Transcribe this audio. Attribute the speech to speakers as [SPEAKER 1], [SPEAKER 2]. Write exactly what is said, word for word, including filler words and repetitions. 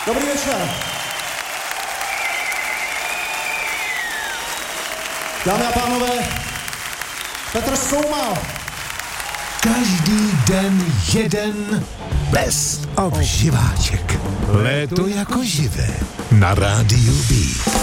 [SPEAKER 1] Dobrý večer. Dámy a pánové, Petr Soumal.
[SPEAKER 2] Každý den jeden bez obživáček. Léto jako živé na rádiu B.